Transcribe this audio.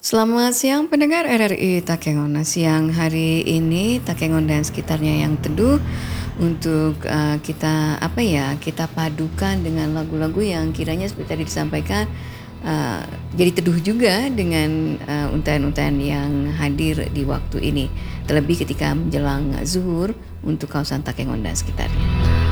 Selamat siang pendengar RRI Takengon. Nah, siang hari ini Takengon dan sekitarnya yang teduh untuk kita kita padukan dengan lagu-lagu yang kiranya seperti tadi disampaikan uh, jadi teduh juga dengan untayan-untayan yang hadir di waktu ini. Terlebih ketika menjelang zuhur untuk kawasan Takengon dan sekitarnya.